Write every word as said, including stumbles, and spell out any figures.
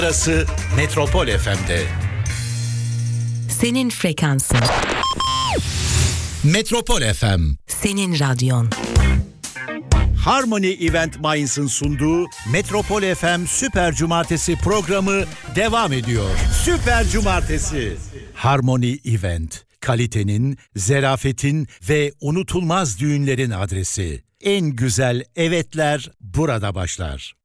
Arası Metropol F M'de. Senin frekansın. Metropol F M. Senin radyon. Harmony Event Minds'ın sunduğu Metropol F M Süper Cumartesi programı devam ediyor. Süper Cumartesi. Harmony Event. Kalitenin, zerafetin ve unutulmaz düğünlerin adresi. En güzel evetler burada başlar.